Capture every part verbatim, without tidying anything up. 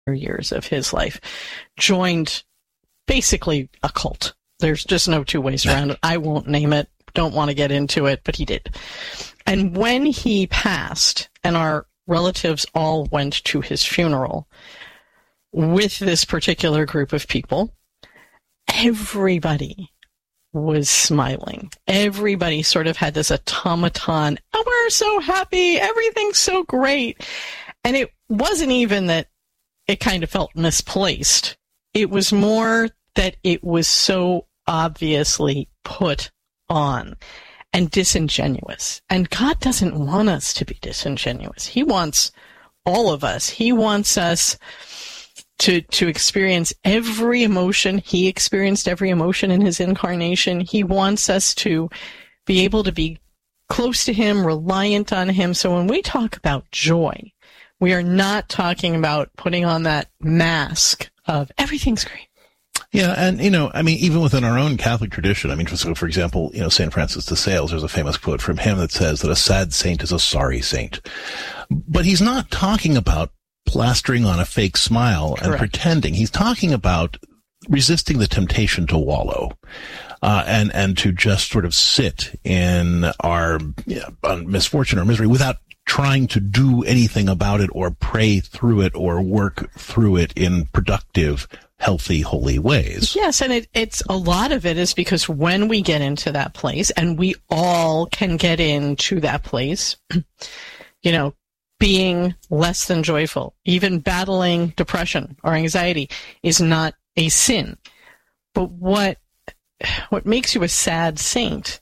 years of his life, joined basically a cult. There's just no two ways around it. I won't name it. Don't want to get into it, but he did. And when he passed, and our relatives all went to his funeral with this particular group of people, everybody was smiling. Everybody sort of had this automaton, oh, we're so happy, everything's so great. And it wasn't even that it kind of felt misplaced. It was more that it was so obviously put on and disingenuous. And God doesn't want us to be disingenuous. He wants all of us. He wants us to to experience every emotion. He experienced every emotion in his incarnation. He wants us to be able to be close to him, reliant on him. So when we talk about joy, we are not talking about putting on that mask of everything's great. Yeah, and, you know, I mean, even within our own Catholic tradition, I mean, so for example, you know, Saint Francis de Sales, there's a famous quote from him that says that a sad saint is a sorry saint. But he's not talking about plastering on a fake smile and Correct. pretending. He's talking about resisting the temptation to wallow. Uh, and, and to just sort of sit in our you know, misfortune or misery without trying to do anything about it or pray through it or work through it in productive, healthy, holy ways. Yes, and it, it's a lot of it is because when we get into that place, and we all can get into that place, you know, being less than joyful, even battling depression or anxiety is not a sin. But what what makes you a sad saint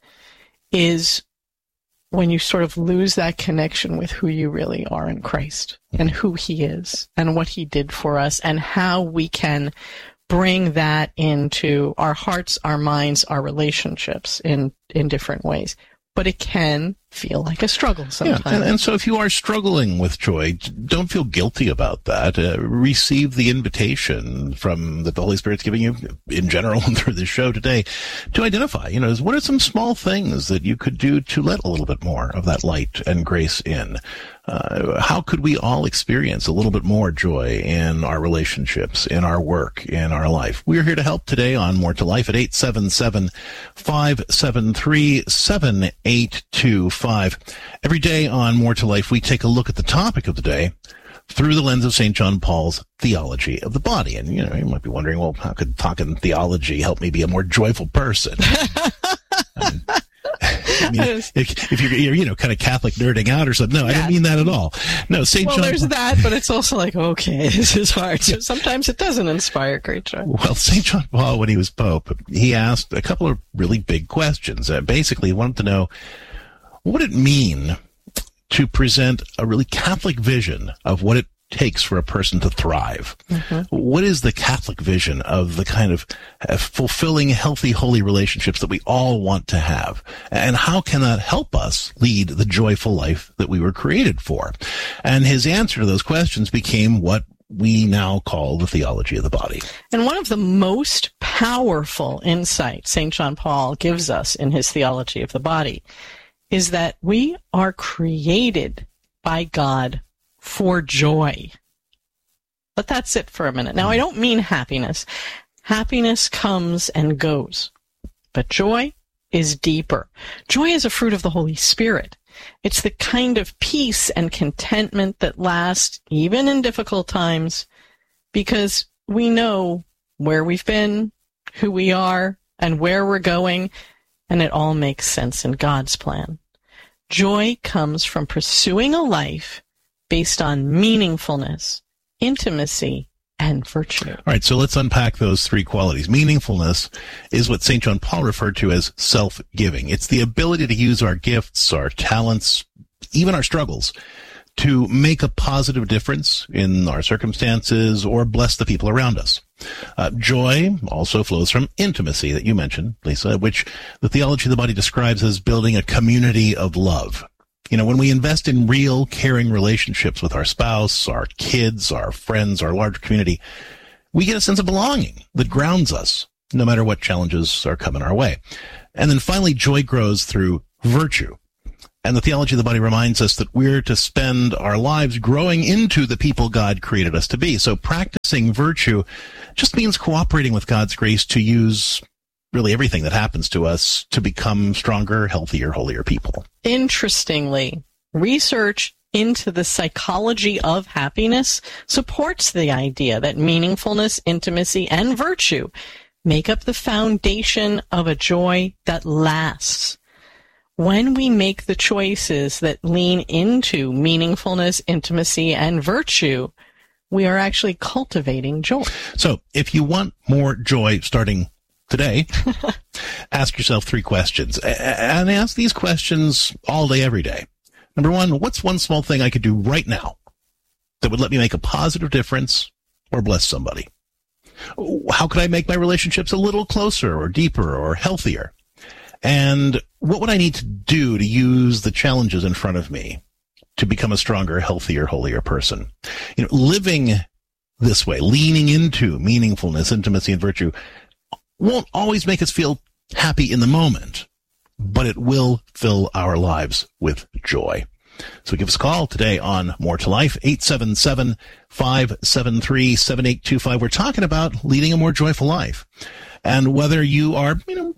is when you sort of lose that connection with who you really are in Christ and who he is and what he did for us and how we can bring that into our hearts, our minds, our relationships in, in different ways. But it can feel like a struggle sometimes. Yeah, and, and so if you are struggling with joy, don't feel guilty about that. Uh, receive the invitation from that the Holy Spirit's giving you in general and through this show today to identify, you know, what are some small things that you could do to let a little bit more of that light and grace in? Uh, how could we all experience a little bit more joy in our relationships, in our work, in our life? We're here to help today on More to Life at eight seven seven, five seven three, seven eight two five. Every day on More to Life, we take a look at the topic of the day through the lens of Saint John Paul's theology of the body. And, you know, you might be wondering, well, how could talking theology help me be a more joyful person? um, I mean, if, if you're, you're, you know, kind of Catholic nerding out or something. No, yeah. I don't mean that at all. No, Saint Well, John. there's that, but it's also like, okay, this is hard. So sometimes it doesn't inspire great joy. Well, Saint John Paul, when he was Pope, he asked a couple of really big questions. Uh, basically, he wanted to know, what would it mean to present a really Catholic vision of what it takes for a person to thrive? Mm-hmm. What is the Catholic vision of the kind of uh, fulfilling, healthy, holy relationships that we all want to have? And how can that help us lead the joyful life that we were created for? And his answer to those questions became what we now call the theology of the body. And one of the most powerful insights Saint John Paul gives us in his theology of the body is that we are created by God for joy. Let that sit for a minute. Now, I don't mean happiness. Happiness comes and goes. But joy is deeper. Joy is a fruit of the Holy Spirit. It's the kind of peace and contentment that lasts even in difficult times because we know where we've been, who we are, and where we're going, and it all makes sense in God's plan. Joy comes from pursuing a life based on meaningfulness, intimacy, and virtue. All right, so let's unpack those three qualities. Meaningfulness is what Saint John Paul referred to as self-giving. It's the ability to use our gifts, our talents, even our struggles, to make a positive difference in our circumstances or bless the people around us. Uh, joy also flows from intimacy that you mentioned, Lisa, which the theology of the body describes as building a community of love. You know, when we invest in real, caring relationships with our spouse, our kids, our friends, our larger community, we get a sense of belonging that grounds us, no matter what challenges are coming our way. And then finally, joy grows through virtue. And the theology of the body reminds us that we're to spend our lives growing into the people God created us to be. So practicing virtue just means cooperating with God's grace to use really everything that happens to us to become stronger, healthier, holier people. Interestingly, research into the psychology of happiness supports the idea that meaningfulness, intimacy, and virtue make up the foundation of a joy that lasts. When we make the choices that lean into meaningfulness, intimacy, and virtue, we are actually cultivating joy. So if you want more joy starting today, ask yourself three questions. And ask these questions all day, every day. Number one, what's one small thing I could do right now that would let me make a positive difference or bless somebody? How could I make my relationships a little closer or deeper or healthier? And what would I need to do to use the challenges in front of me to become a stronger, healthier, holier person? You know, living this way, leaning into meaningfulness, intimacy, and virtue won't always make us feel happy in the moment, but it will fill our lives with joy. So give us a call today on More to Life, eight seven seven, five seven three, seven eight two five. We're talking about leading a more joyful life. And whether you are, you know,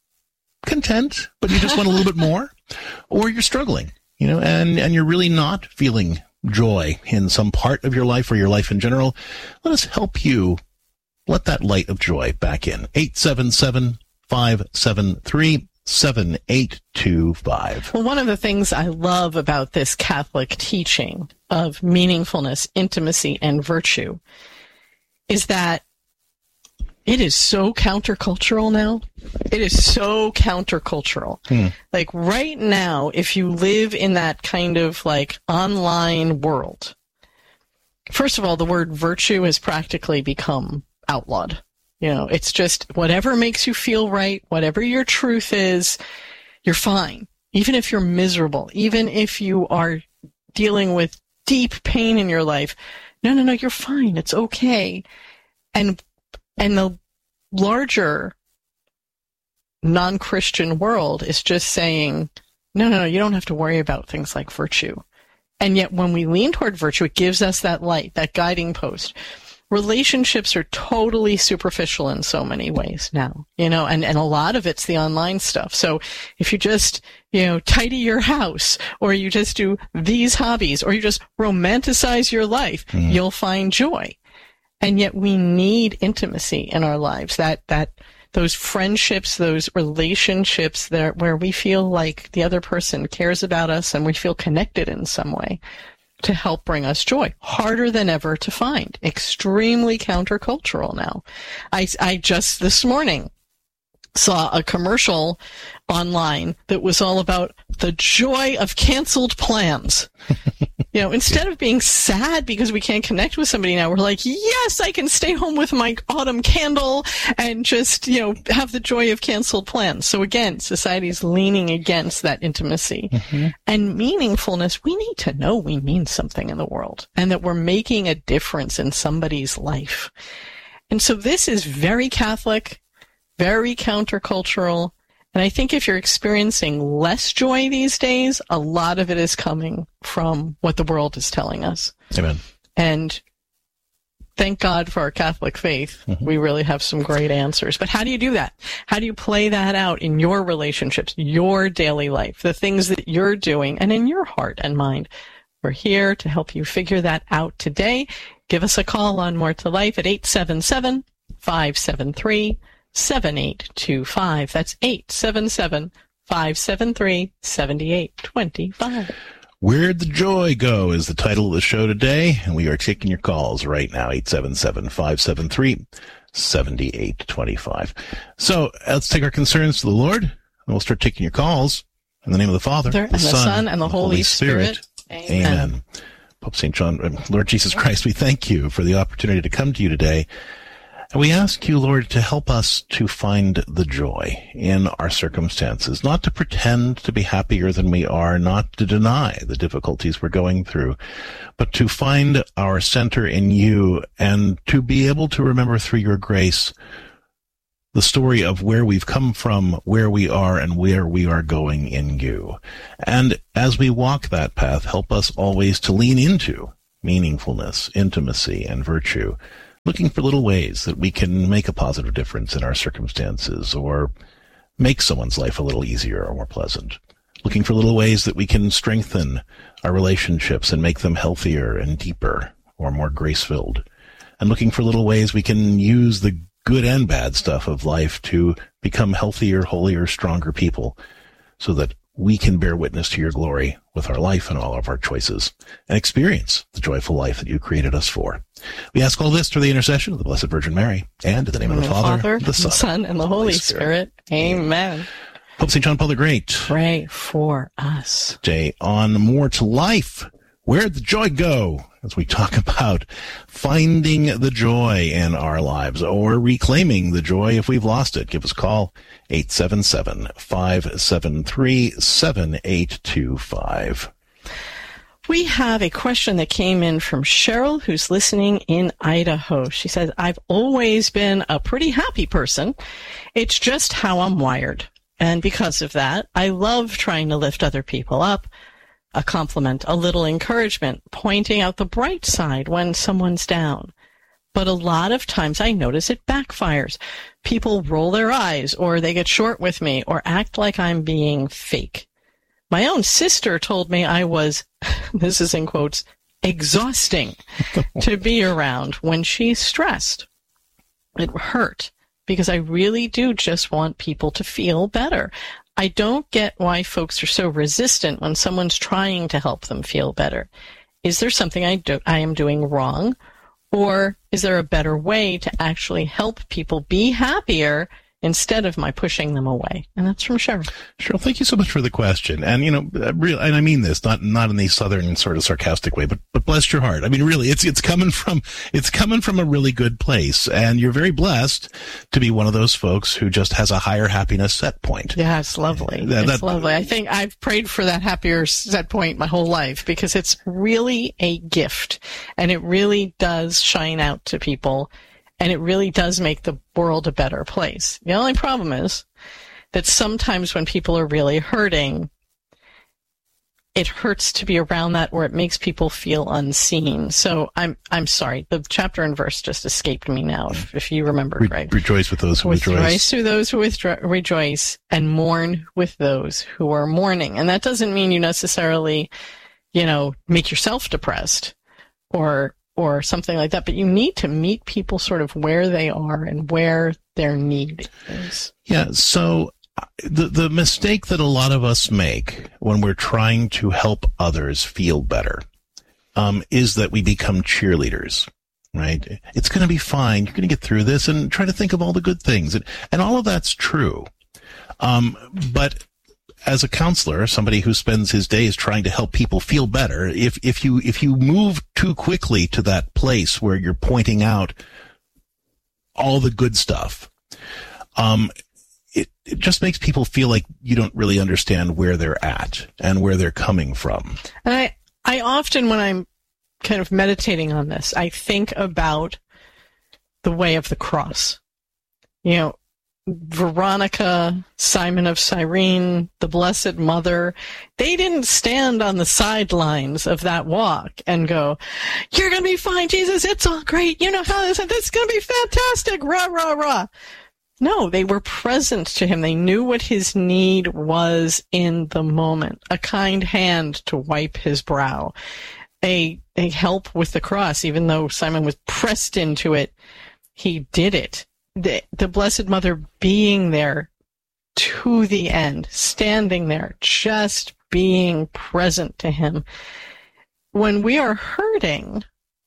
content, but you just want a little bit more, or you're struggling, you know, and, and you're really not feeling joy in some part of your life or your life in general, let us help you let that light of joy back in. eight seven seven, five seven three, seven eight two five. Well, one of the things I love about this Catholic teaching of meaningfulness, intimacy, and virtue is that it is so countercultural now. It is so countercultural. Hmm. Like right now, if you live in that kind of like online world, first of all, the word virtue has practically become outlawed. You know, it's just whatever makes you feel right, whatever your truth is, you're fine. Even if you're miserable, even if you are dealing with deep pain in your life, no, no, no, you're fine. It's okay. And And the larger non-Christian world is just saying, no, no, no, you don't have to worry about things like virtue. And yet when we lean toward virtue, it gives us that light, that guiding post. Relationships are totally superficial in so many ways now, you know, and, and a lot of it's the online stuff. So if you just, you know, tidy your house, or you just do these hobbies, or you just romanticize your life, mm. you'll find joy. And yet we need intimacy in our lives, that, that, those friendships, those relationships there where we feel like the other person cares about us and we feel connected in some way to help bring us joy. Harder than ever to find. Extremely countercultural now. I, I just this morning saw a commercial online that was all about the joy of canceled plans. You know, instead of being sad because we can't connect with somebody now, we're like, yes, I can stay home with my autumn candle and just, you know, have the joy of canceled plans. So again, society's leaning against that intimacy. Mm-hmm. And meaningfulness. We need to know we mean something in the world and that we're making a difference in somebody's life. And so this is very Catholic, very countercultural. And I think if you're experiencing less joy these days, a lot of it is coming from what the world is telling us. Amen. And thank God for our Catholic faith. Mm-hmm. We really have some great answers. But how do you do that? How do you play that out in your relationships, your daily life, the things that you're doing, and in your heart and mind? We're here to help you figure that out today. Give us a call on More to Life at eight seven seven, five seven three, seven eight two five. That's eight seven seven, five seven three, seven eight two five. Where'd the Joy Go is the title of the show today, and we are taking your calls right now, eight seven seven, five seven three, seven eight two five. So let's take our concerns to the Lord, and we'll start taking your calls in the name of the Father, the, and the Son, Son, and the Holy, Holy Spirit. Spirit. Amen. Amen. Pope Saint John, Lord Jesus Christ, we thank you for the opportunity to come to you today. And we ask you, Lord, to help us to find the joy in our circumstances, not to pretend to be happier than we are, not to deny the difficulties we're going through, but to find our center in you and to be able to remember through your grace the story of where we've come from, where we are, and where we are going in you. And as we walk that path, help us always to lean into meaningfulness, intimacy, and virtue, looking for little ways that we can make a positive difference in our circumstances or make someone's life a little easier or more pleasant. Looking for little ways that we can strengthen our relationships and make them healthier and deeper or more grace-filled. And looking for little ways we can use the good and bad stuff of life to become healthier, holier, stronger people so that we can bear witness to your glory with our life and all of our choices and experience the joyful life that you created us for. We ask all this through the intercession of the Blessed Virgin Mary and in the name of the, the Father, Father, the Son, the Son, and the Holy Spirit. Spirit. Amen. Pope Saint John Paul the Great, pray for us. Today on More to Life, Where'd the Joy Go? As we talk about finding the joy in our lives or reclaiming the joy if we've lost it. Give us a call, eight seven seven, five seven three, seven eight two five. We have a question that came in from Cheryl, who's listening in Idaho. She says, I've always been a pretty happy person. It's just how I'm wired. And because of that, I love trying to lift other people up. A compliment, a little encouragement, pointing out the bright side when someone's down. But a lot of times I notice it backfires. People roll their eyes, or they get short with me, or act like I'm being fake. My own sister told me I was, this is in quotes, exhausting to be around when she's stressed. It hurt, because I really do just want people to feel better. I don't get why folks are so resistant when someone's trying to help them feel better. Is there something I do, I am doing wrong? Or is there a better way to actually help people be happier instead of my pushing them away? And that's from Cheryl. Cheryl, thank you so much for the question. And, you know, real, and I mean this, not, not in the southern sort of sarcastic way, but, but bless your heart. I mean, really, it's, it's coming from, it's coming from a really good place. And you're very blessed to be one of those folks who just has a higher happiness set point. Yeah, it's lovely. That, it's that, lovely. I think I've prayed for that happier set point my whole life because it's really a gift and it really does shine out to people. And it really does make the world a better place. The only problem is that sometimes when people are really hurting, it hurts to be around that, or it makes people feel unseen. So I'm I'm sorry. The chapter and verse just escaped me now, if, if you remember, Re- Greg. Rejoice with those who rejoice. Rejoice with those who withdraw, rejoice, and mourn with those who are mourning. And that doesn't mean you necessarily, you know, make yourself depressed or or something like that, but you need to meet people sort of where they are and where their need is. Yeah, so the the mistake that a lot of us make when we're trying to help others feel better um, is that we become cheerleaders, right? It's going to be fine. You're going to get through this, and try to think of all the good things. And, and all of that's true. Um, but as a counselor, somebody who spends his days trying to help people feel better, if, if you, if you move too quickly to that place where you're pointing out all the good stuff, um, it, it just makes people feel like you don't really understand where they're at and where they're coming from. And I, I often, when I'm kind of meditating on this, I think about the way of the cross. You know, Veronica, Simon of Cyrene, the Blessed Mother, they didn't stand on the sidelines of that walk and go, "You're going to be fine, Jesus. It's all great. You know how this, this is going to be fantastic. Rah, rah, rah." No, they were present to him. They knew what his need was in the moment. A kind hand to wipe his brow. A, a help with the cross, even though Simon was pressed into it, he did it. The, the Blessed Mother being there to the end, standing there, just being present to him. When we are hurting,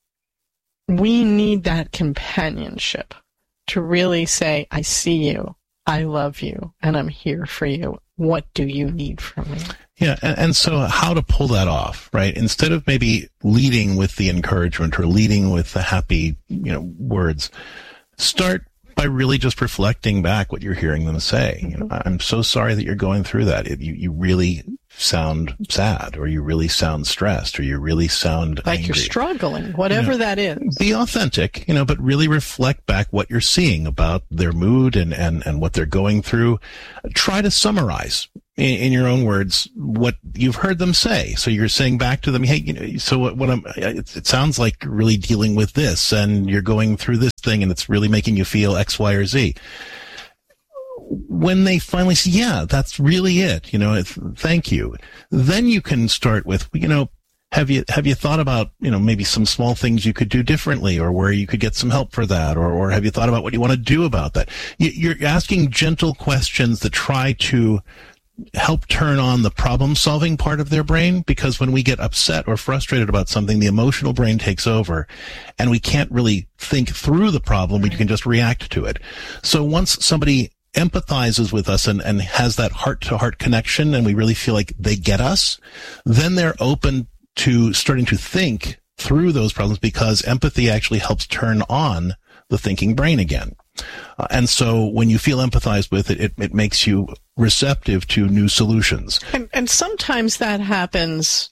we need that companionship to really say, "I see you, I love you, and I'm here for you. What do you need from me?" Yeah, and, and so how to pull that off, right? Instead of maybe leading with the encouragement or leading with the happy, you know, words, start by really just reflecting back what you're hearing them say. You know, "I'm so sorry that you're going through that. It, you, you really sound sad, or you really sound stressed, or you really sound like angry. You're struggling, whatever you know, that is. Be authentic, you know, but really reflect back what you're seeing about their mood and, and, and what they're going through. Try to summarize in, in your own words what you've heard them say. So you're saying back to them, hey, you know, so what, what I'm, it, it sounds like you're really dealing with this, and you're going through this thing, and it's really making you feel X, Y, or Z. When they finally say, yeah, that's really it, you know, it's, thank you, then you can start with, you know, have you, have you thought about, you know, maybe some small things you could do differently, or where you could get some help for that, or, or have you thought about what you want to do about that? You, you're asking gentle questions that try to help turn on the problem-solving part of their brain, because when we get upset or frustrated about something, the emotional brain takes over, and we can't really think through the problem. We can just react to it. So once somebody empathizes with us and, and has that heart-to-heart connection, and we really feel like they get us, then they're open to starting to think through those problems, because empathy actually helps turn on the thinking brain again. Uh, and so when you feel empathized with it, it, it makes you receptive to new solutions. And, and sometimes that happens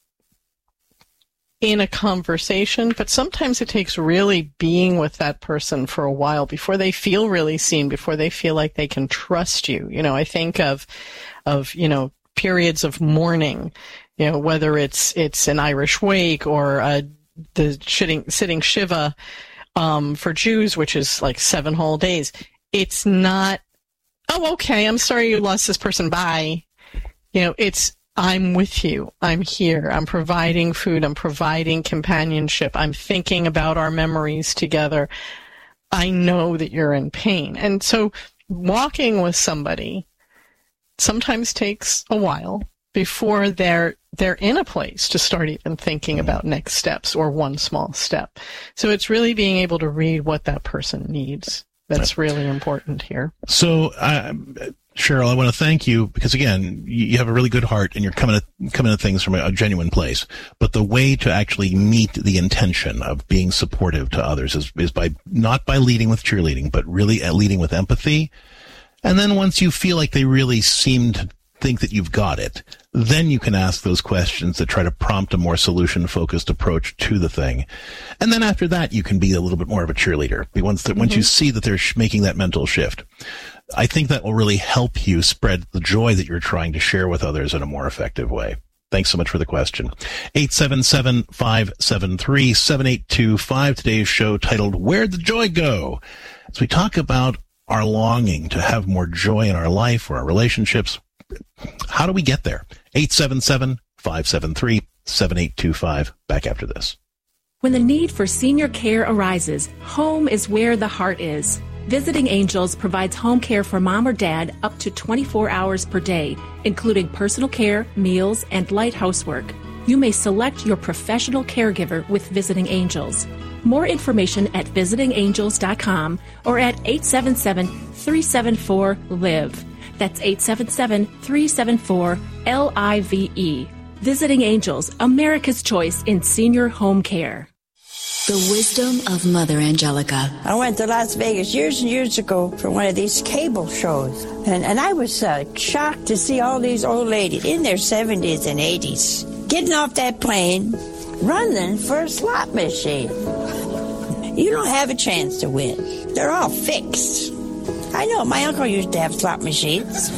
in a conversation, but sometimes it takes really being with that person for a while before they feel really seen, before they feel like they can trust you. You know, I think of, of, you know, periods of mourning, you know, whether it's, it's an Irish wake or uh, the sitting, sitting Shiva, um, for Jews, which is like seven whole days. It's not, oh, okay, I'm sorry you lost this person, bye. You know, it's, I'm with you. I'm here. I'm providing food. I'm providing companionship. I'm thinking about our memories together. I know that you're in pain. And so walking with somebody sometimes takes a while before they're they're in a place to start even thinking about next steps or one small step. So it's really being able to read what that person needs. That's right. Really important here. So, uh, Cheryl, I want to thank you, because again, you have a really good heart and you're coming at, coming at things from a, a genuine place. But the way to actually meet the intention of being supportive to others is, is by, not by leading with cheerleading, but really at leading with empathy. And then once you feel like they really seem to think that you've got it, then you can ask those questions that try to prompt a more solution-focused approach to the thing. And then after that, you can be a little bit more of a cheerleader. Once, the, mm-hmm. once you see that they're sh- making that mental shift, I think that will really help you spread the joy that you're trying to share with others in a more effective way. Thanks so much for the question. eight seven seven, five seven three, seven eight two five. Today's show titled, Where'd the Joy Go? As we talk about our longing to have more joy in our life or our relationships, how do we get there? eight seven seven, five seven three, seven eight two five. Back after this. When the need for senior care arises, home is where the heart is. Visiting Angels provides home care for mom or dad up to twenty-four hours per day, including personal care, meals, and light housework. You may select your professional caregiver with Visiting Angels. More information at visiting angels dot com or at eight seven seven, three seven four, live. That's eight seven seven, three seven four, L I V E. Visiting Angels, America's choice in senior home care. The wisdom of Mother Angelica. I went to Las Vegas years and years ago for one of these cable shows, and, and I was uh, shocked to see all these old ladies in their seventies and eighties getting off that plane, running for a slot machine. You don't have a chance to win. They're all fixed. I know, my uncle used to have slot machines.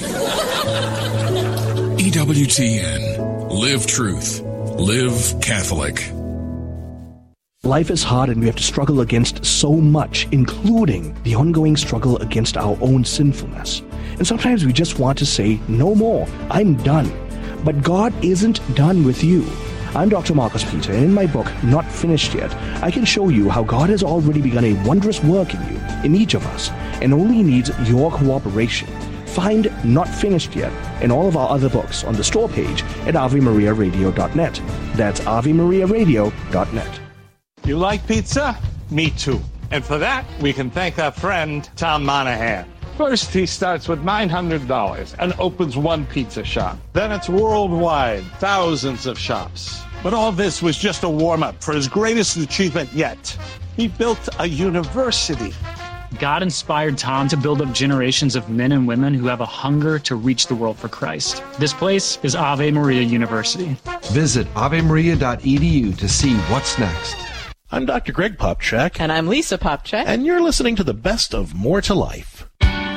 E W T N. Live truth. Live Catholic. Life is hard and we have to struggle against so much, including the ongoing struggle against our own sinfulness. And sometimes we just want to say, no more, I'm done. But God isn't done with you. I'm Doctor Marcus Peter, and in my book, Not Finished Yet, I can show you how God has already begun a wondrous work in you, in each of us, and only needs your cooperation. Find Not Finished Yet and all of our other books on the store page at ave maria radio dot net. That's ave maria radio dot net. You like pizza? Me too. And for that, we can thank our friend, Tom Monahan. First, he starts with nine hundred dollars and opens one pizza shop. Then it's worldwide, thousands of shops. But all this was just a warm-up for his greatest achievement yet. He built a university. God inspired Tom to build up generations of men and women who have a hunger to reach the world for Christ. This place is Ave Maria University. Visit ave maria dot e d u to see what's next. I'm Doctor Greg Popcak. And I'm Lisa Popcak. And you're listening to the best of More to Life.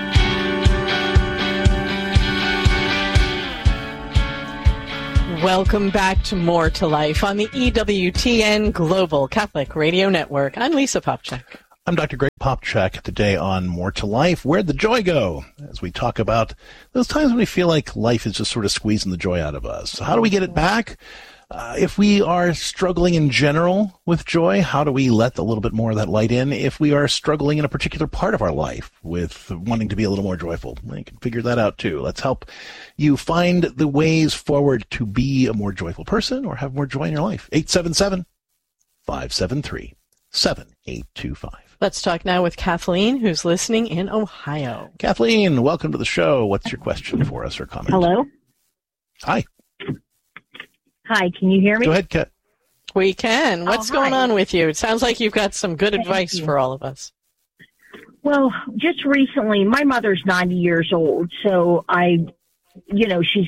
Welcome back to More to Life on the E W T N Global Catholic Radio Network. I'm Lisa Popcak. I'm Doctor Greg Popcak. Today on More to Life, where'd the joy go? As we talk about those times when we feel like life is just sort of squeezing the joy out of us. So how do we get it back? Uh, if we are struggling in general with joy, how do we let a little bit more of that light in? If we are struggling in a particular part of our life with wanting to be a little more joyful, we can figure that out too. Let's help you find the ways forward to be a more joyful person or have more joy in your life. eight seven seven, five seven three, seven eight two five. Let's talk now with Kathleen, who's listening in Ohio. Kathleen, welcome to the show. What's your question for us or comment? Hello. Hi. Hi, can you hear me? Go ahead, Kat. We can. What's oh, going on with you? It sounds like you've got some good Thank advice you. for all of us. Well, just recently, my mother's ninety years old, so I, you know, she's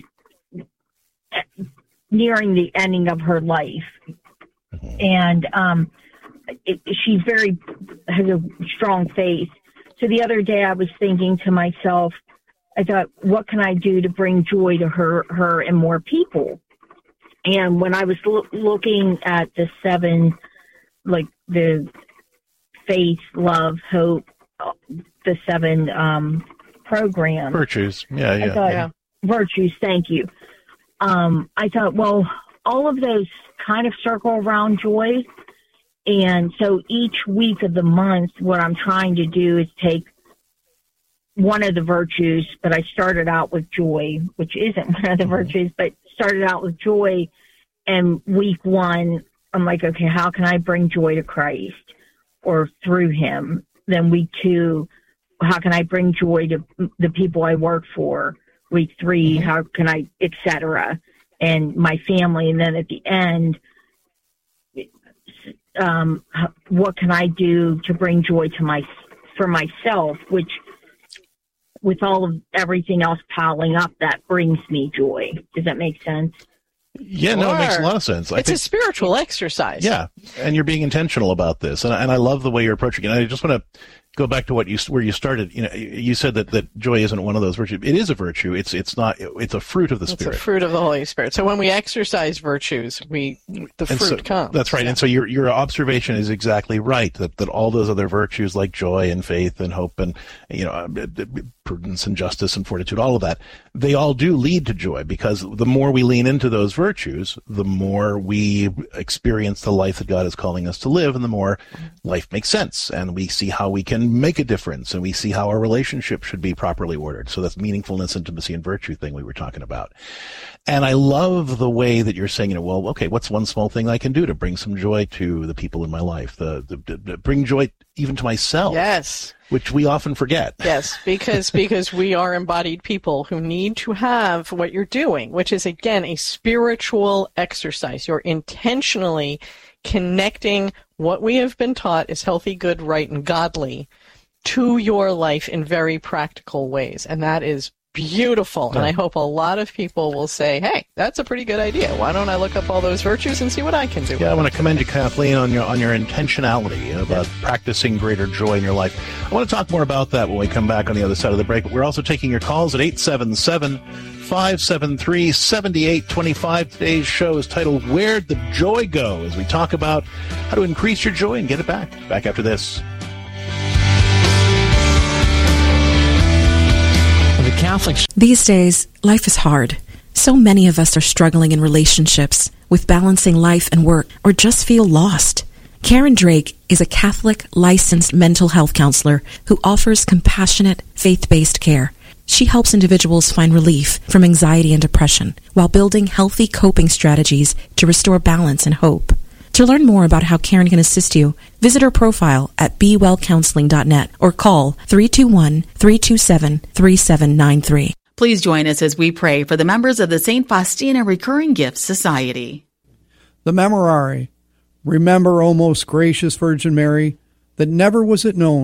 nearing the ending of her life. Mm-hmm. And um, it, she's very, has a strong faith. So the other day I was thinking to myself, I thought, what can I do to bring joy to her, her and more people? And when I was lo- looking at the seven, like the faith, love, hope, the seven um, programs. Virtues. Yeah, yeah. I thought, yeah. Virtues, thank you. Um, I thought, well, all of those kind of circle around joy. And so each week of the month, what I'm trying to do is take one of the virtues, but I started out with joy, which isn't one of the virtues, but started out with joy. And week one, I'm like, okay, how can I bring joy to Christ or through him? Then week two, how can I bring joy to the people I work for? Week three, how can I, et cetera, and my family. And then at the end, um, what can I do to bring joy to my, for myself, which, with all of everything else piling up, that brings me joy. Does that make sense? Yeah, sure. no, it makes a lot of sense. I it's think, a spiritual exercise. Yeah, and you're being intentional about this, and, and I love the way you're approaching it. And I just want to go back to what you where you started. You know, you said that, that joy isn't one of those virtues. It is a virtue. It's it's not. It's a fruit of the it's Spirit. It's a fruit of the Holy Spirit. So when we exercise virtues, we the and fruit so, comes. That's right. Yeah. And so your your observation is exactly right. That that all those other virtues like joy and faith and hope and you know prudence and justice and fortitude, all of that, they all do lead to joy, because the more we lean into those virtues, the more we experience the life that God is calling us to live, and the more life makes sense, and we see how we can make a difference, and we see how our relationship should be properly ordered. So that's meaningfulness, intimacy, and virtue thing we were talking about. And I love the way that you're saying, you know, well, okay, what's one small thing I can do to bring some joy to the people in my life, the, the, the bring joy even to myself? Yes. Which we often forget. Yes, because because we are embodied people who need to have what you're doing, which is, again, a spiritual exercise. You're intentionally connecting what we have been taught is healthy, good, right, and godly to your life in very practical ways. And that is beautiful. Yeah. And I hope a lot of people will say, hey, that's a pretty good idea. Why don't I look up all those virtues and see what I can do? Yeah, I want to commend you, Kathleen, on your on your intentionality about yeah. practicing greater joy in your life. I want to talk more about that when we come back on the other side of the break. But we're also taking your calls at eight seven seven, five seven three, seven eight two five. Today's show is titled Where'd the Joy Go? As we talk about how to increase your joy and get it back. Back after this. Catholics. These days, life is hard. So many of us are struggling in relationships, with balancing life and work, or just feel lost. Karen Drake is a Catholic licensed mental health counselor who offers compassionate, faith-based care. She helps individuals find relief from anxiety and depression while building healthy coping strategies to restore balance and hope. To learn more about how Karen can assist you, visit her profile at be well counseling dot net or call three two one, three two seven, three seven nine three. Please join us as we pray for the members of the Saint Faustina Recurring Gifts Society. The Memorare. Remember, O most gracious Virgin Mary, that never was it known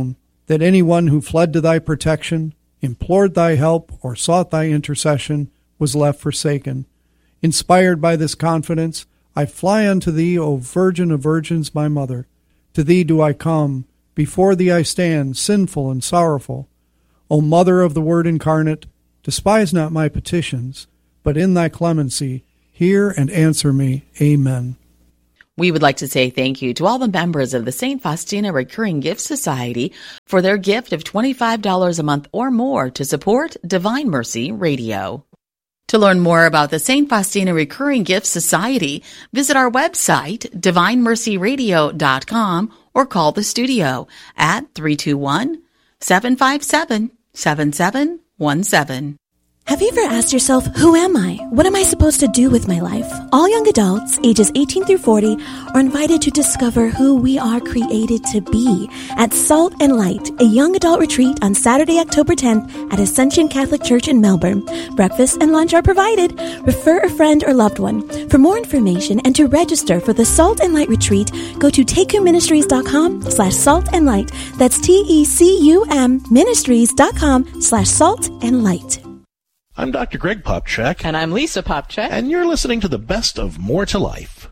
that anyone who fled to thy protection, implored thy help, or sought thy intercession was left forsaken. Inspired by this confidence, I fly unto thee, O Virgin of Virgins, my mother. To thee do I come, before thee I stand, sinful and sorrowful. O Mother of the Word incarnate, despise not my petitions, but in thy clemency hear and answer me. Amen. We would like to say thank you to all the members of the Saint Faustina Recurring Gift Society for their gift of twenty-five dollars a month or more to support Divine Mercy Radio. To learn more about the Saint Faustina Recurring Gift Society, visit our website, divine mercy radio dot com, or call the studio at three two one, seven five seven, seven seven one seven. Have you ever asked yourself, who am I? What am I supposed to do with my life? All young adults, ages eighteen through forty, are invited to discover who we are created to be at Salt and Light, a young adult retreat on Saturday, October tenth at Ascension Catholic Church in Melbourne. Breakfast and lunch are provided. Refer a friend or loved one. For more information and to register for the Salt and Light retreat, go to tecumministries.com slash salt and light. That's T-E-C-U-M ministries.com slash salt and light. I'm Doctor Greg Popcak. And I'm Lisa Popcak. And you're listening to the best of More to Life.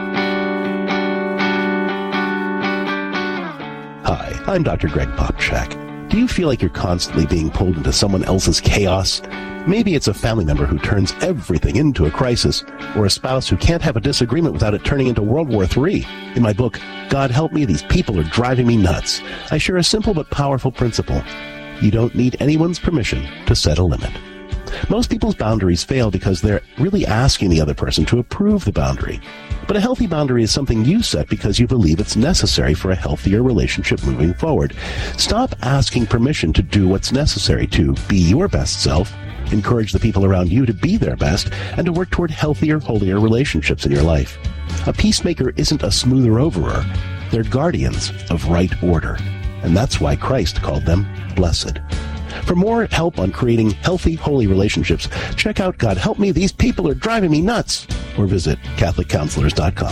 Hi, I'm Doctor Greg Popcak. Do you feel like you're constantly being pulled into someone else's chaos? Maybe it's a family member who turns everything into a crisis, or a spouse who can't have a disagreement without it turning into World War Three. In my book, God Help Me, These People Are Driving Me Nuts, I share a simple but powerful principle. You don't need anyone's permission to set a limit. Most people's boundaries fail because they're really asking the other person to approve the boundary. But a healthy boundary is something you set because you believe it's necessary for a healthier relationship moving forward. Stop asking permission to do what's necessary to be your best self, encourage the people around you to be their best, and to work toward healthier, holier relationships in your life. A peacemaker isn't a smoother overer. They're guardians of right order. And that's why Christ called them blessed. For more help on creating healthy, holy relationships, check out God Help Me, These People Are Driving Me Nuts, or visit Catholic Counselors dot com.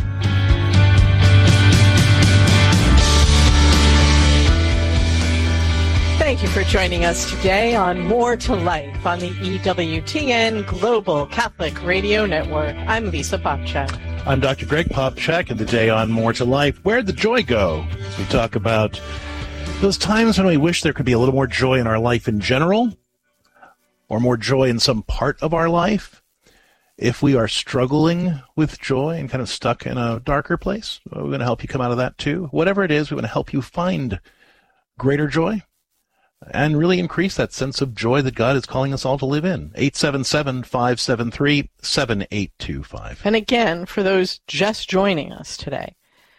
Thank you for joining us today on More to Life on the E W T N Global Catholic Radio Network. I'm Lisa Popcak. I'm Doctor Greg Popcak, and today on More to Life, where'd the joy go? As we talk about those times when we wish there could be a little more joy in our life in general, or more joy in some part of our life. If we are struggling with joy and kind of stuck in a darker place, we're going to help you come out of that too. Whatever it is, we want to help you find greater joy and really increase that sense of joy that God is calling us all to live in. eight seven seven, five seven three, seven eight two five. And again, for those just joining us today,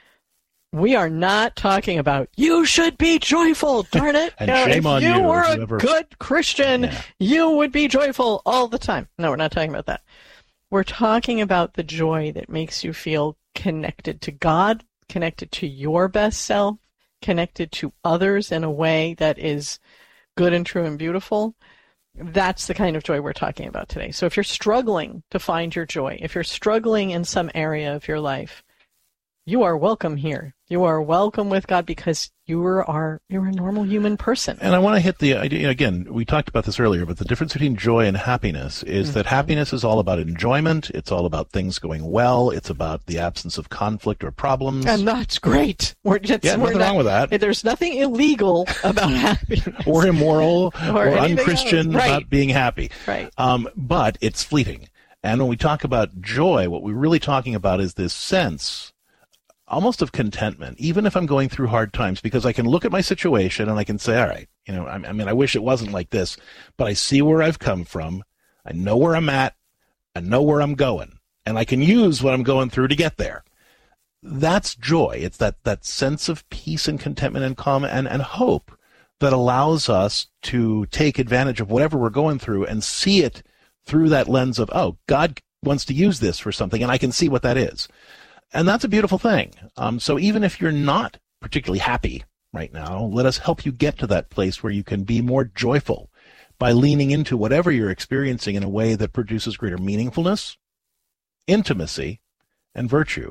we are not talking about, you should be joyful, darn it. And you know, shame if on you. you. were a whoever... good Christian, yeah. you would be joyful all the time. No, we're not talking about that. We're talking about the joy that makes you feel connected to God, connected to your best self, connected to others in a way that is good and true and beautiful. That's the kind of joy we're talking about today. So if you're struggling to find your joy, if you're struggling in some area of your life, you are welcome here. You are welcome with God because you are you're a normal human person. And I want to hit the idea, again, we talked about this earlier, but the difference between joy and happiness is mm-hmm. that happiness is all about enjoyment. It's all about things going well. It's about the absence of conflict or problems. And that's great. We're just, yeah, we're nothing not, wrong with that. There's nothing illegal about happiness. or immoral or, or unchristian right. about being happy. Right. Um, but it's fleeting. And when we talk about joy, what we're really talking about is this sense almost of contentment, even if I'm going through hard times, because I can look at my situation and I can say, all right, you know, I, I mean, I wish it wasn't like this, but I see where I've come from. I know where I'm at. I know where I'm going, and I can use what I'm going through to get there. That's joy. It's that, that sense of peace and contentment and calm and, and hope that allows us to take advantage of whatever we're going through and see it through that lens of, oh, God wants to use this for something, and I can see what that is. And that's a beautiful thing. Um, so even if you're not particularly happy right now, let us help you get to that place where you can be more joyful by leaning into whatever you're experiencing in a way that produces greater meaningfulness, intimacy, and virtue,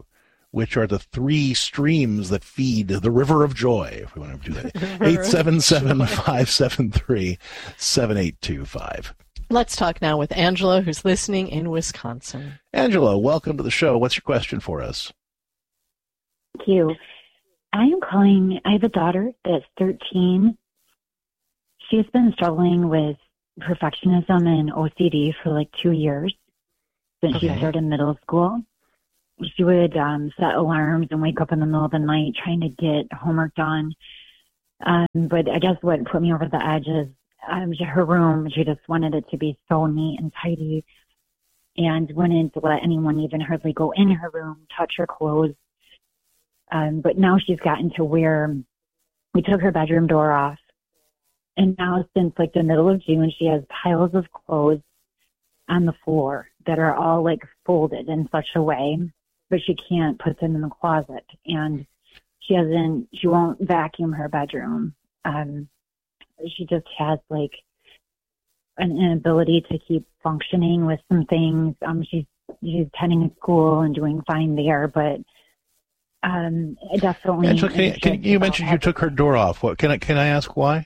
which are the three streams that feed the river of joy, if we want to do that. eight seven seven, five seven three, seven eight two five. Let's talk now with Angela, who's listening in Wisconsin. Angela, welcome to the show. What's your question for us? Thank you. I am calling, I have a daughter that's thirteen. She's been struggling with perfectionism and O C D for like two years since okay. she started middle school. She would um, set alarms and wake up in the middle of the night trying to get homework done. Um, but I guess what put me over the edge is um, her room. She just wanted it to be so neat and tidy and wouldn't let anyone even hardly go in her room, touch her clothes. Um, but now she's gotten to where we took her bedroom door off. And now since like the middle of June, she has piles of clothes on the floor that are all like folded in such a way, but she can't put them in the closet. And she hasn't, she won't vacuum her bedroom. Um, she just has like an inability to keep functioning with some things. Um, she's, she's attending school and doing fine there, but um, definitely. Angela, can, you, can you mentioned you took her door off. What can I, can I ask why?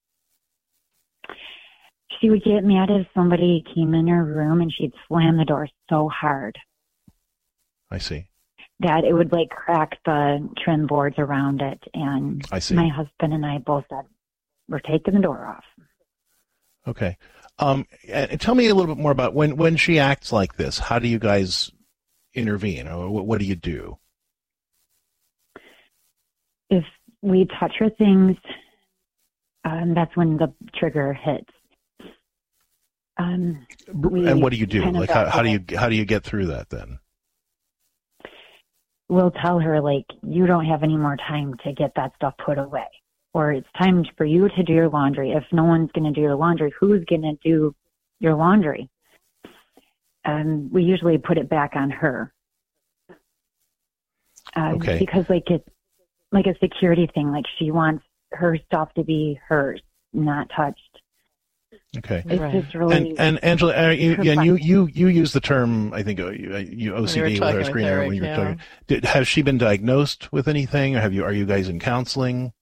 She would get mad if somebody came in her room and she'd slam the door so hard. I see. That it would like crack the trim boards around it. And I see. My husband and I both said, we're taking the door off. Okay. Um, and tell me a little bit more about when, when she acts like this, how do you guys intervene or what, what do you do? If we touch her things, um, that's when the trigger hits. Um, and what do you do? Like, how, how do you how do you get through that then? We'll tell her, like, you don't have any more time to get that stuff put away. Or it's time for you to do your laundry. If no one's going to do your laundry, who's going to do your laundry? Um, we usually put it back on her. Um, okay. Because, like, it's like a security thing. Like, she wants her stuff to be hers, not touched. Okay. It's right. just really and, and Angela, uh, you, and you, you, you use the term, I think, uh, you, you O C D with our screen there when you were talking. Did, has she been diagnosed with anything, or have you? Are you guys in counseling?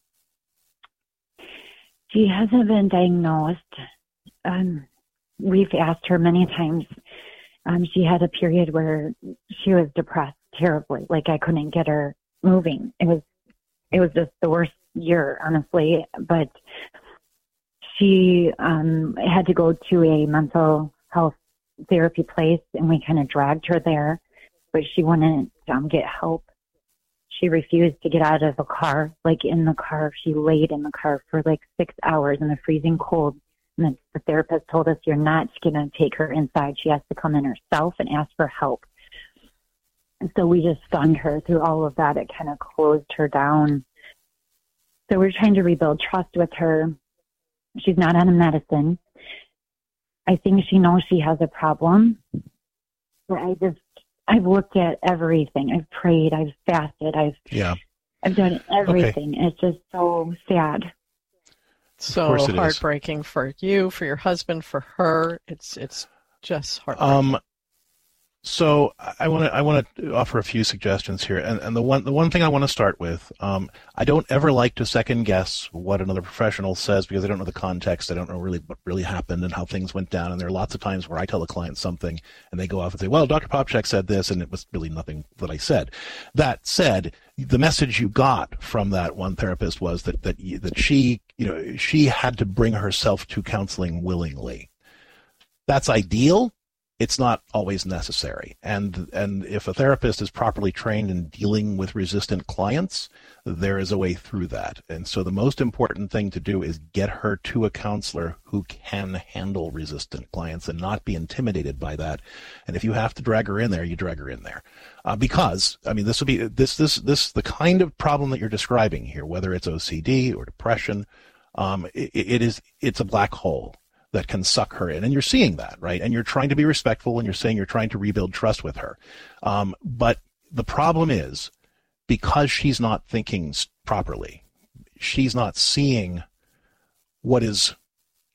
She hasn't been diagnosed. Um, we've asked her many times. Um, she had a period where she was depressed terribly. Like I couldn't get her moving. It was, it was just the worst year, honestly. But she um, had to go to a mental health therapy place, and we kind of dragged her there, but she wouldn't um, get help. She refused to get out of the car. Like in the car, she laid in the car for like six hours in the freezing cold. And the, the therapist told us, you're not going to take her inside. She has to come in herself and ask for help. And so we just stunned her through all of that. It kind of closed her down. So we're trying to rebuild trust with her. She's not on a medicine. I think she knows she has a problem. But I just, I've looked at everything. I've prayed. I've fasted. I've, yeah. I've done everything. Okay. It's just so sad. So heartbreaking is. For you, for your husband, for her. It's, it's just heartbreaking. Um, So I want to I want to offer a few suggestions here, and and the one the one thing I want to start with, um, I don't ever like to second guess what another professional says because I don't know the context. I don't know really what really happened and how things went down. And there are lots of times where I tell a client something and they go off and say, "Well, Doctor Popchak said this," and it was really nothing that I said. That said, the message you got from that one therapist was that that that she you know she had to bring herself to counseling willingly. That's ideal. It's not always necessary. And and if a therapist is properly trained in dealing with resistant clients, there is a way through that. And so the most important thing to do is get her to a counselor who can handle resistant clients and not be intimidated by that. And if you have to drag her in there, you drag her in there. Uh, because, I mean, this will be, this, this, this, the kind of problem that you're describing here, whether it's O C D or depression, um, it, it is, it's a black hole that can suck her in. And you're seeing that, right? And you're trying to be respectful and you're saying you're trying to rebuild trust with her. Um, but the problem is because she's not thinking properly, she's not seeing what is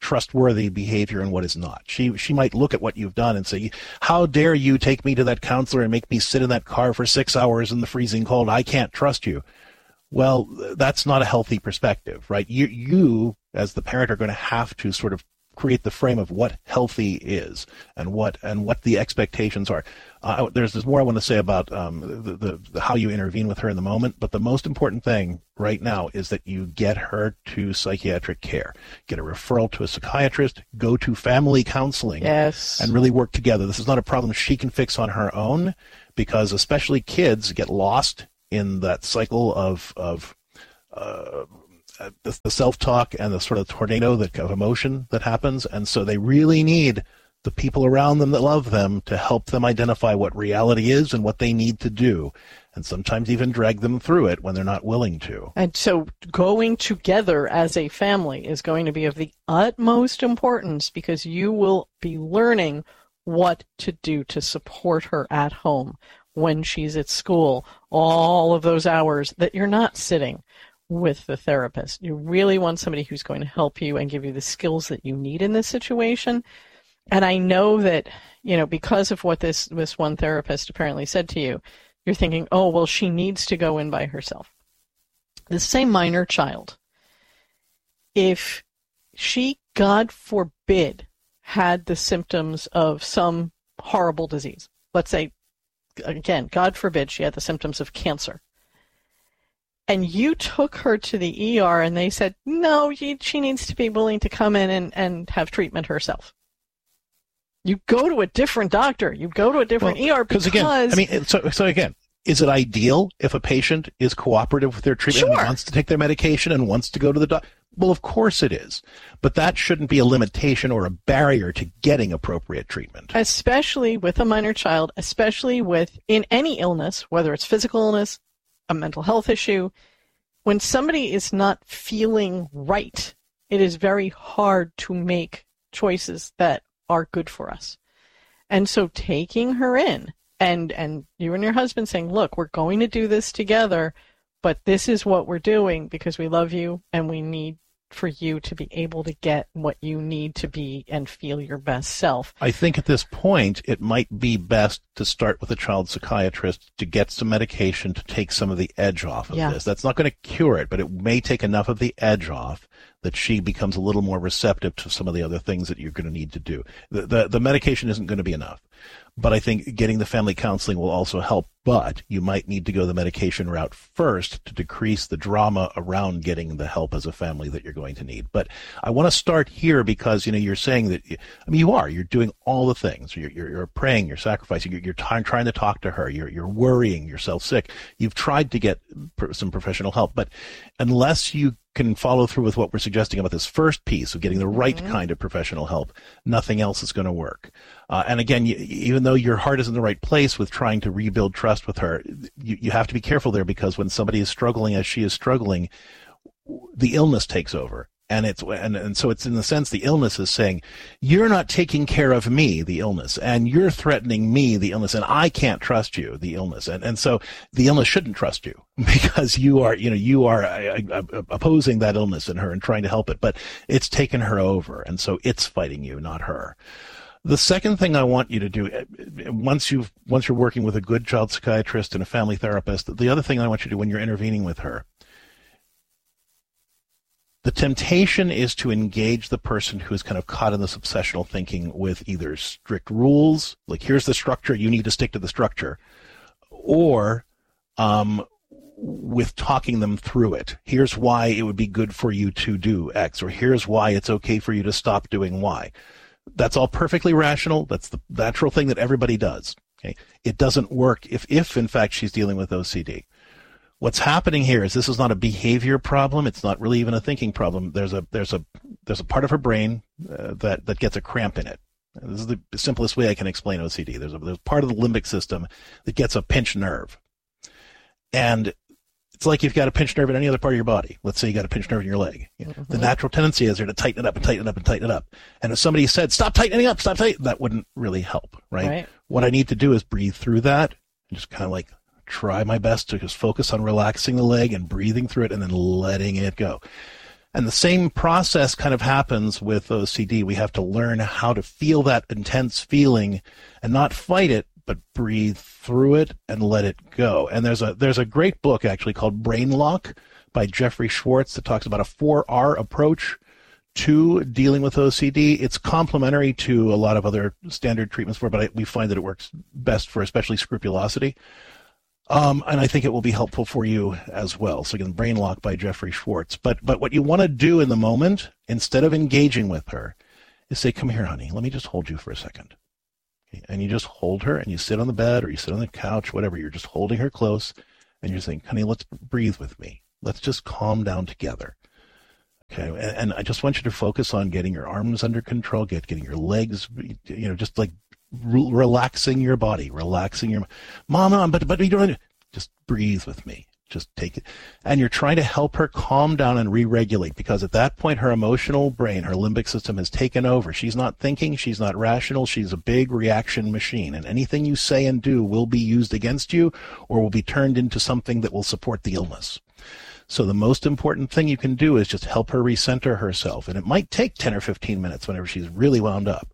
trustworthy behavior and what is not. She she might look at what you've done and say, how dare you take me to that counselor and make me sit in that car for six hours in the freezing cold? I can't trust you. Well, that's not a healthy perspective, right? You, you as the parent, are going to have to sort of create the frame of what healthy is and what and what the expectations are. Uh, there's, there's more I want to say about um, the, the, the how you intervene with her in the moment, but the most important thing right now is that you get her to psychiatric care, get a referral to a psychiatrist, go to family counseling, yes, and really work together. This is not a problem she can fix on her own, because especially kids get lost in that cycle of of uh, the, the self-talk and the sort of tornado that, of emotion that happens, and so they really need the people around them that love them to help them identify what reality is and what they need to do, and sometimes even drag them through it when they're not willing to. And so going together as a family is going to be of the utmost importance, because you will be learning what to do to support her at home when she's at school, all of those hours that you're not sitting with the therapist. You really want somebody who's going to help you and give you the skills that you need in this situation. And I know that, you know, because of what this, this one therapist apparently said to you, you're thinking, oh, well, she needs to go in by herself. The same minor child, if she, God forbid, had the symptoms of some horrible disease, let's say, again, God forbid, she had the symptoms of cancer, and you took her to the E R and they said, no, she, she needs to be willing to come in and, and have treatment herself. You go to a different doctor. You go to a different well, E R because, again, I mean, so, so again, is it ideal if a patient is cooperative with their treatment sure. and wants to take their medication and wants to go to the doctor? Well, of course it is. But that shouldn't be a limitation or a barrier to getting appropriate treatment. Especially with a minor child, especially with in any illness, whether it's physical illness, a mental health issue, when somebody is not feeling right, it is very hard to make choices that are good for us. And so taking her in and, and you and your husband saying, look, we're going to do this together, but this is what we're doing because we love you and we need for you to be able to get what you need to be and feel your best self. I think at this point, it might be best to start with a child psychiatrist to get some medication to take some of the edge off of yeah. this. That's not going to cure it, but it may take enough of the edge off that she becomes a little more receptive to some of the other things that you're going to need to do. The, the, the medication isn't going to be enough. But I think getting the family counseling will also help. But you might need to go the medication route first to decrease the drama around getting the help as a family that you're going to need. But I want to start here because, you know, you're saying that, I mean, you are, you're doing all the things. You're, you're, you're praying, you're sacrificing, you're, you're t- trying to talk to her, you're, you're worrying yourself sick. You've tried to get pr- some professional help, but unless you can follow through with what we're suggesting about this first piece of getting the right mm-hmm. kind of professional help, nothing else is going to work. Uh, and again, you, even though your heart is in the right place with trying to rebuild trust with her, you, you have to be careful there, because when somebody is struggling as she is struggling, the illness takes over. And it's and, and so it's in the sense the illness is saying, you're not taking care of me, the illness, and you're threatening me, the illness, and I can't trust you, the illness. And and so the illness shouldn't trust you because you are, you know, you are uh, uh, opposing that illness in her and trying to help it, but it's taken her over, and so it's fighting you, not her. The second thing I want you to do, once you've once you're working with a good child psychiatrist and a family therapist, the other thing I want you to do when you're intervening with her, the temptation is to engage the person who is kind of caught in this obsessional thinking with either strict rules, like here's the structure, you need to stick to the structure, or um, with talking them through it. Here's why it would be good for you to do X, or here's why it's okay for you to stop doing Y. That's all perfectly rational. That's the natural thing that everybody does. Okay, it doesn't work if, if in fact she's dealing with O C D. What's happening here is this is not a behavior problem. It's not really even a thinking problem. There's a there's a there's a part of her brain uh, that that gets a cramp in it. This is the simplest way I can explain O C D. There's a there's part of the limbic system that gets a pinched nerve, and it's like you've got a pinched nerve in any other part of your body. Let's say you got a pinched nerve in your leg. Mm-hmm. The natural tendency is there to tighten it up and tighten it up and tighten it up. And if somebody said stop tightening up, stop tightening, that wouldn't really help, right? right? What I need to do is breathe through that and just kind of like try my best to just focus on relaxing the leg and breathing through it and then letting it go. And the same process kind of happens with O C D. We have to learn how to feel that intense feeling and not fight it, but breathe through it and let it go. And there's a there's a great book actually called Brain Lock by Jeffrey Schwartz that talks about a four R approach to dealing with O C D. It's complementary to a lot of other standard treatments for it, but I, we find that it works best for especially scrupulosity. Um, and I think it will be helpful for you as well. So again, Brain Lock by Jeffrey Schwartz. But but what you want to do in the moment, instead of engaging with her, is say, come here, honey, let me just hold you for a second. Okay? And you just hold her, and you sit on the bed or you sit on the couch, whatever. You're just holding her close, and you're saying, honey, let's breathe with me. Let's just calm down together. Okay, and, and I just want you to focus on getting your arms under control, get getting your legs, you know, just like re- relaxing your body, relaxing your, mama, but but you don't, just breathe with me. Just take it. And you're trying to help her calm down and re-regulate, because at that point, her emotional brain, her limbic system has taken over. She's not thinking. She's not rational. She's a big reaction machine. And anything you say and do will be used against you or will be turned into something that will support the illness. So the most important thing you can do is just help her recenter herself. And it might take ten or fifteen minutes whenever she's really wound up.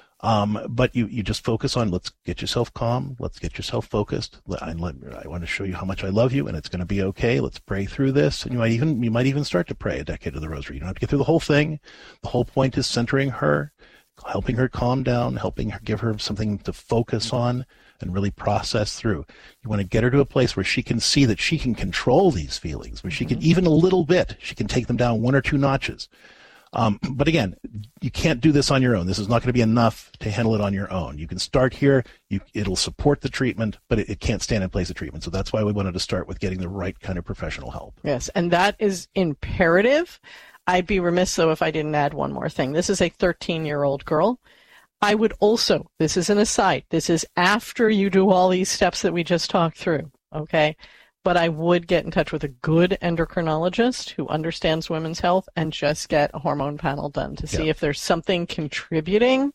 Um, but you, you just focus on, let's get yourself calm. Let's get yourself focused. I, let, I want to show you how much I love you, and it's going to be okay. Let's pray through this. And you might even, you might even start to pray a decade of the rosary. You don't have to get through the whole thing. The whole point is centering her, helping her calm down, helping her, give her something to focus on and really process through. You want to get her to a place where she can see that she can control these feelings, where she can, even a little bit, she can take them down one or two notches. Um, but again, you can't do this on your own. This is not going to be enough to handle it on your own. You can start here. You, it'll support the treatment, but it, it can't stand in place of treatment. So that's why we wanted to start with getting the right kind of professional help. Yes, and that is imperative. I'd be remiss, though, if I didn't add one more thing. This is a thirteen-year-old girl. I would also, this is an aside, this is after you do all these steps that we just talked through, okay? But I would get in touch with a good endocrinologist who understands women's health and just get a hormone panel done to see Yeah. if there's something contributing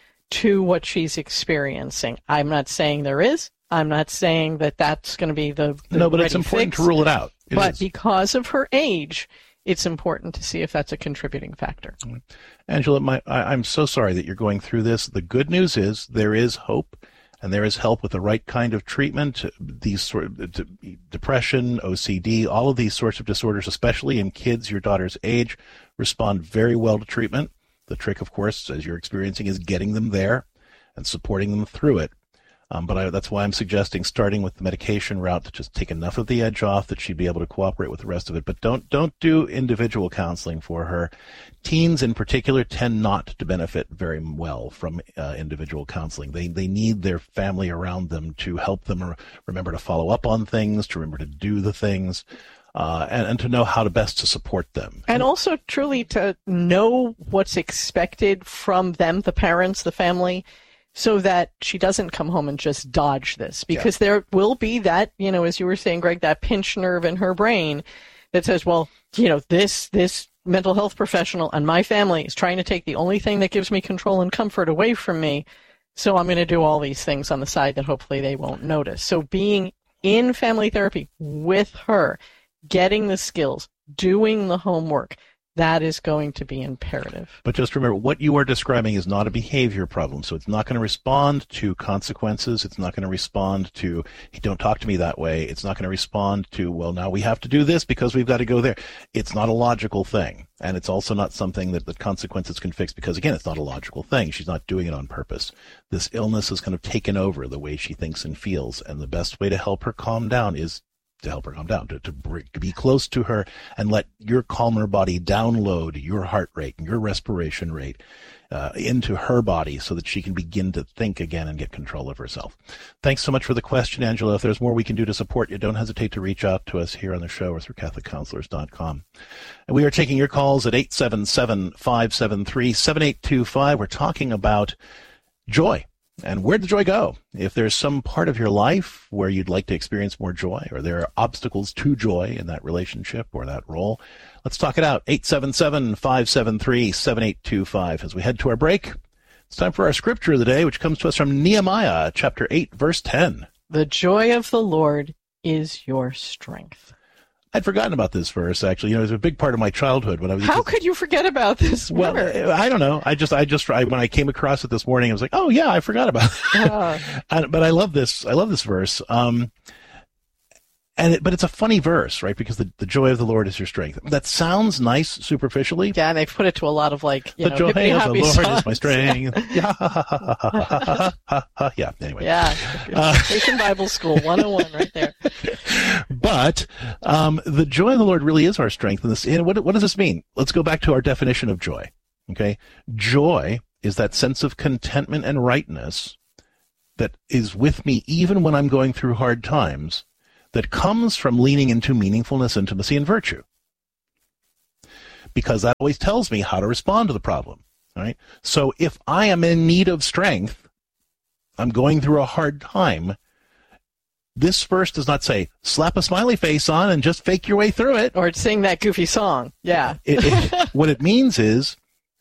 to what she's experiencing. I'm not saying there is. I'm not saying that that's going to be the, the No, but it's ready important fix. to rule it out. It but is. because of her age, it's important to see if that's a contributing factor. Angela, my, I, I'm so sorry that you're going through this. The good news is there is hope, and there is help with the right kind of treatment. These sort of de- depression, O C D, all of these sorts of disorders, especially in kids your daughter's age, respond very well to treatment. The trick, of course, as you're experiencing, is getting them there and supporting them through it. Um, but I, that's why I'm suggesting starting with the medication route to just take enough of the edge off that she'd be able to cooperate with the rest of it. But don't don't do individual counseling for her. Teens in particular tend not to benefit very well from uh, individual counseling. They they need their family around them to help them re- remember to follow up on things, to remember to do the things, uh, and, and to know how to best to support them. And also truly to know what's expected from them, the parents, the family, so that she doesn't come home and just dodge this. Because yeah. there will be that, you know, as you were saying, Greg, that pinch nerve in her brain that says, well, you know, this this mental health professional and my family is trying to take the only thing that gives me control and comfort away from me, so I'm going to do all these things on the side that hopefully they won't notice. So being in family therapy with her, getting the skills, doing the homework, that is going to be imperative. But just remember, what you are describing is not a behavior problem. So it's not going to respond to consequences. It's not going to respond to, hey, don't talk to me that way. It's not going to respond to, well, now we have to do this because we've got to go there. It's not a logical thing. And it's also not something that the consequences can fix because, again, it's not a logical thing. She's not doing it on purpose. This illness has kind of taken over the way she thinks and feels. And the best way to help her calm down is to help her calm down, to, to, bring, to be close to her and let your calmer body download your heart rate and your respiration rate uh, into her body so that she can begin to think again and get control of herself. Thanks so much for the question, Angela. If there's more we can do to support you, don't hesitate to reach out to us here on the show or through Catholic Counselors dot com. And we are taking your calls at eight seven seven, five seven three, seven eight two five. We're talking about joy. And where'd the joy go? If there's some part of your life where you'd like to experience more joy, or there are obstacles to joy in that relationship or that role, let's talk it out. eight seven seven, five seven three, seven eight two five. As we head to our break, it's time for our scripture of the day, which comes to us from Nehemiah chapter eight, verse ten. The joy of the Lord is your strength. I'd forgotten about this verse, actually. You know, it was a big part of my childhood when I was How could you forget about this Well, verse? I don't know. I just, I just, I, when I came across it this morning, I was like, oh yeah, I forgot about it. Uh. and, but I love this. I love this verse. Um, and it, but it's a funny verse, right? Because the, the joy of the Lord is your strength. That sounds nice superficially. Yeah, and they've put it to a lot of like, you the know, joy of the hippity-hoppy Lord songs. is my strength. Yeah. yeah. Anyway. Yeah. Uh, Christian Bible School one oh one right there. But um, the joy of the Lord really is our strength. And, this, and what, what does this mean? Let's go back to our definition of joy. Okay, joy is that sense of contentment and rightness that is with me even when I'm going through hard times, that comes from leaning into meaningfulness, intimacy, and virtue. Because that always tells me how to respond to the problem. All right. So if I am in need of strength, I'm going through a hard time, this verse does not say, slap a smiley face on and just fake your way through it. Or sing that goofy song. Yeah. It, it, what it means is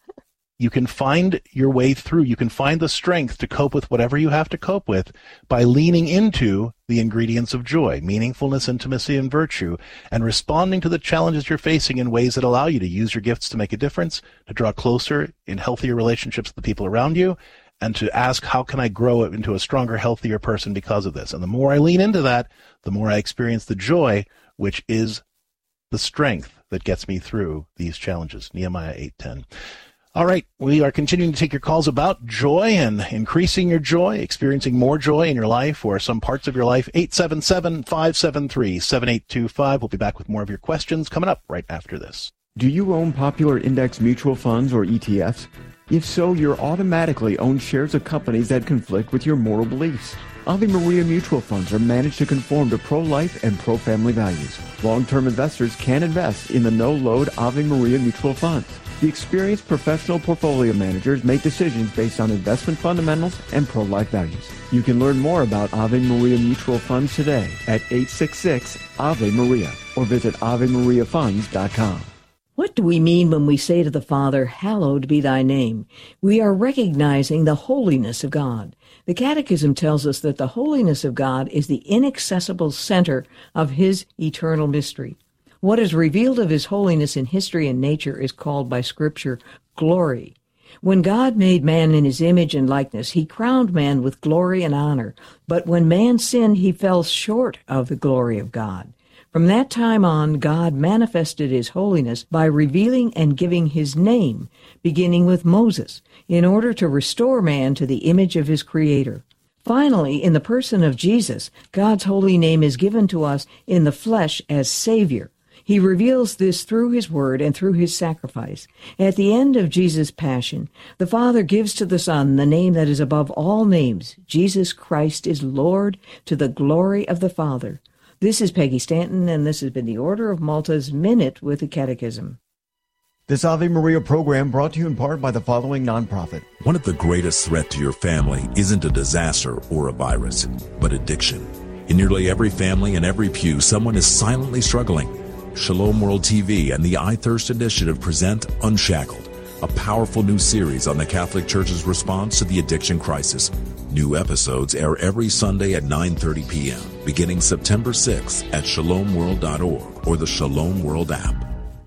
you can find your way through. You can find the strength to cope with whatever you have to cope with by leaning into the ingredients of joy, meaningfulness, intimacy, and virtue, and responding to the challenges you're facing in ways that allow you to use your gifts to make a difference, to draw closer in healthier relationships with the people around you, and to ask, how can I grow into a stronger, healthier person because of this? And the more I lean into that, the more I experience the joy, which is the strength that gets me through these challenges. Nehemiah eight ten. All right, we are continuing to take your calls about joy and increasing your joy, experiencing more joy in your life or some parts of your life. eight seven seven, five seven three, seven eight two five. We'll be back with more of your questions coming up right after this. Do you own popular index mutual funds or E T Fs? If so, you're automatically own shares of companies that conflict with your moral beliefs. Ave Maria mutual funds are managed to conform to pro-life and pro-family values. Long-term investors can invest in the no-load Ave Maria mutual funds. The experienced professional portfolio managers make decisions based on investment fundamentals and pro-life values. You can learn more about Ave Maria mutual funds today at eight six six, A V E Maria or visit ave maria funds dot com. What do we mean when we say to the Father, hallowed be thy name? We are recognizing the holiness of God. The Catechism tells us that the holiness of God is the inaccessible center of his eternal mystery. What is revealed of his holiness in history and nature is called by Scripture glory. When God made man in his image and likeness, he crowned man with glory and honor. But when man sinned, he fell short of the glory of God. From that time on, God manifested his holiness by revealing and giving his name, beginning with Moses, in order to restore man to the image of his Creator. Finally, in the person of Jesus, God's holy name is given to us in the flesh as Savior. He reveals this through his word and through his sacrifice. At the end of Jesus' passion, the Father gives to the Son the name that is above all names. Jesus Christ is Lord, to the glory of the Father. This is Peggy Stanton, and this has been the Order of Malta's Minute with the Catechism. This Ave Maria program brought to you in part by the following nonprofit. One of the greatest threats to your family isn't a disaster or a virus, but addiction. In nearly every family and every pew, someone is silently struggling. Shalom World T V and the I Thirst Initiative present Unshackled, a powerful new series on the Catholic Church's response to the addiction crisis. New episodes air every Sunday at nine thirty p.m., beginning September sixth at shalom world dot org or the Shalom World app.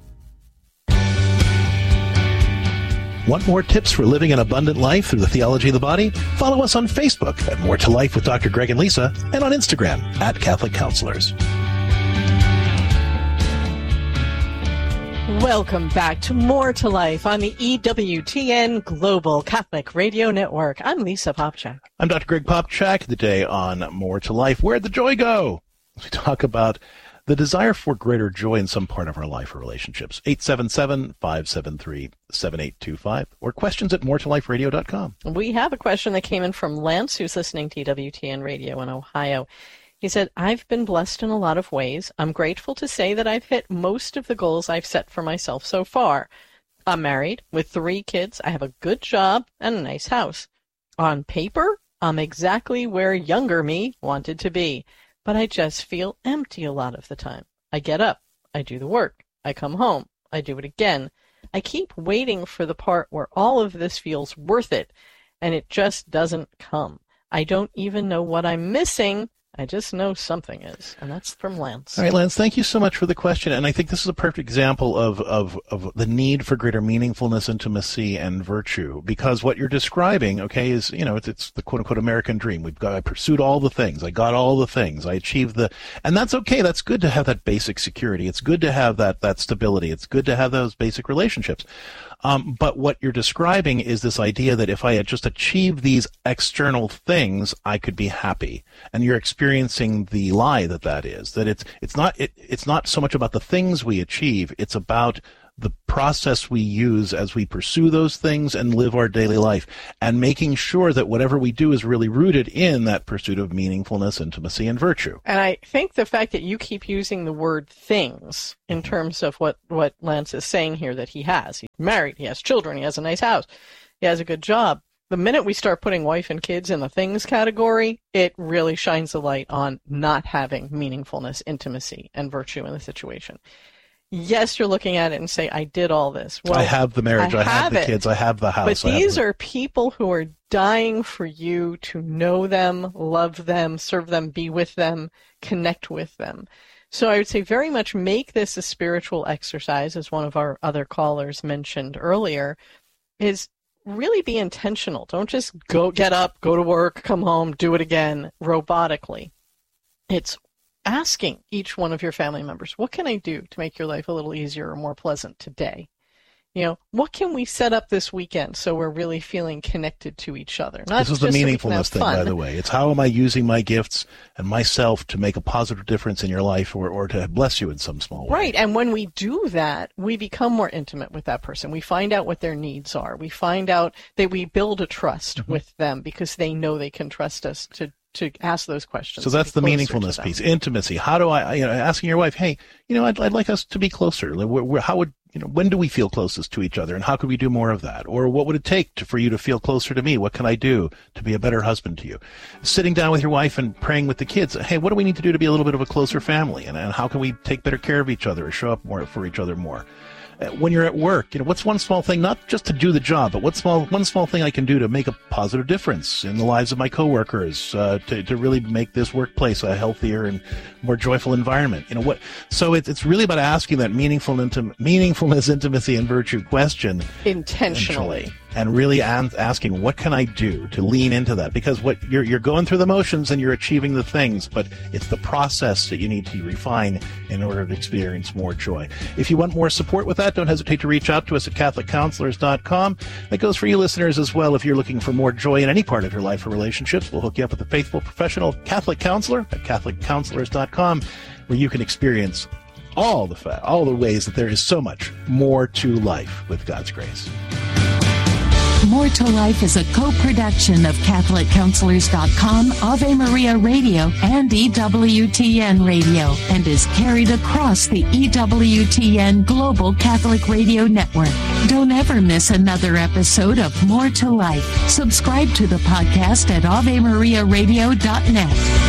Want more tips for living an abundant life through the theology of the body? Follow us on Facebook at More to Life with Doctor Greg and Lisa, and on Instagram at Catholic Counselors. Welcome back to More to Life on the E W T N Global Catholic Radio Network. I'm Lisa Popchak. I'm Doctor Greg Popchak. Today on More to Life, where'd the joy go? We talk about the desire for greater joy in some part of our life or relationships. eight seven seven, five seven three, seven eight two five or questions at more to life radio dot com. We have a question that came in from Lance, who's listening to E W T N Radio in Ohio. He said, I've been blessed in a lot of ways. I'm grateful to say that I've hit most of the goals I've set for myself so far. I'm married with three kids. I have a good job and a nice house. On paper, I'm exactly where younger me wanted to be, but I just feel empty a lot of the time. I get up, I do the work, I come home, I do it again. I keep waiting for the part where all of this feels worth it, and it just doesn't come. I don't even know what I'm missing. I just know something is, and that's from Lance. All right, Lance, thank you so much for the question. And I think this is a perfect example of, of, of the need for greater meaningfulness, intimacy, and virtue. Because what you're describing, okay, is, you know, it's, it's the quote-unquote American dream. We've got, I pursued all the things. I got all the things. I achieved the, and that's okay. That's good to have that basic security. It's good to have that, that stability. It's good to have those basic relationships. Um, but what you're describing is this idea that if I had just achieved these external things, I could be happy. And you're experiencing the lie that that is, that it's, it's not, it, it's not so much about the things we achieve. It's about the process we use as we pursue those things and live our daily life, and making sure that whatever we do is really rooted in that pursuit of meaningfulness, intimacy, and virtue. And I think the fact that you keep using the word things in terms of what, what Lance is saying here that he has. He's married, he has children, he has a nice house, he has a good job. The minute we start putting wife and kids in the things category, it really shines a light on not having meaningfulness, intimacy, and virtue in the situation. Yes, you're looking at it and say, I did all this. Well, I have the marriage, I, I have, have the kids, I have the house. But these are people who are dying for you to know them, love them, serve them, be with them, connect with them. So I would say very much make this a spiritual exercise, as one of our other callers mentioned earlier, is really be intentional. Don't just go get up, go to work, come home, do it again robotically. It's asking each one of your family members, what can I do to make your life a little easier or more pleasant today? You know, what can we set up this weekend so we're really feeling connected to each other? Not this is the meaningfulness so thing, by the way. It's how am I using my gifts and myself to make a positive difference in your life, or, or to bless you in some small way. Right, and when we do that, we become more intimate with that person. We find out what their needs are. We find out that we build a trust mm-hmm. with them because they know they can trust us to to ask those questions. So that's the meaningfulness piece. Intimacy. How do I, you know, asking your wife, hey, you know, I'd, I'd like us to be closer. We're, we're, how would, you know, when do we feel closest to each other, and how could we do more of that? Or what would it take to, for you to feel closer to me? What can I do to be a better husband to you? Sitting down with your wife and praying with the kids. Hey, what do we need to do to be a little bit of a closer family? And, and how can we take better care of each other or show up more for each other more? When you're at work, you know, what's one small thing, not just to do the job, but what small, one small thing I can do to make a positive difference in the lives of my coworkers, uh, to, to really make this workplace a healthier and more joyful environment. You know what? So it, it's really about asking that meaningful, intim- meaningfulness, intimacy, and virtue question intentionally. And really asking, what can I do to lean into that? Because what you're you're going through the motions and you're achieving the things, but it's the process that you need to refine in order to experience more joy. If you want more support with that, don't hesitate to reach out to us at Catholic Counselors dot com. That goes for you listeners as well. If you're looking for more joy in any part of your life or relationships, we'll hook you up with a faithful professional Catholic counselor at Catholic Counselors dot com, where you can experience all the fa- all the ways that there is so much more to life with God's grace. More to Life is a co-production of Catholic Counselors dot com, Ave Maria Radio, and E W T N Radio, and is carried across the E W T N Global Catholic Radio Network. Don't ever miss another episode of More to Life. Subscribe to the podcast at Ave Maria Radio dot net.